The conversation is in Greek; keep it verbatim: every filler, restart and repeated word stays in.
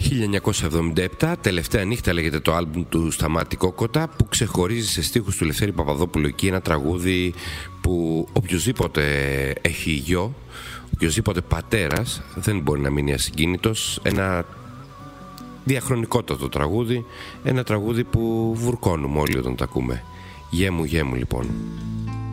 χίλια εννιακόσια εβδομήντα επτά, τελευταία νύχτα λέγεται το άλμπουμ του Σταμάτη Κόκοτα, που ξεχωρίζει σε στίχους του Λευτέρη Παπαδόπουλου εκεί ένα τραγούδι που οποιοσδήποτε έχει γιο, οποιοσδήποτε πατέρας δεν μπορεί να μείνει ασυγκίνητος. Ένα διαχρονικότατο τραγούδι, ένα τραγούδι που βουρκώνουμε όλοι όταν το ακούμε. Γέ μου, γέ μου λοιπόν.